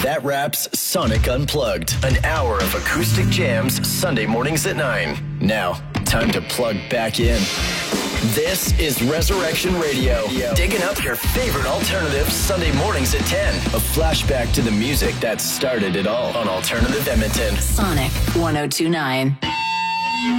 That wraps Sonic Unplugged, an hour of acoustic jams Sunday mornings at 9. Now, time to plug back in. This is Resurrection Radio, digging up your favorite alternative Sunday mornings at 10. A flashback to the music that started it all on Alternative Edmonton. Sonic 102.9.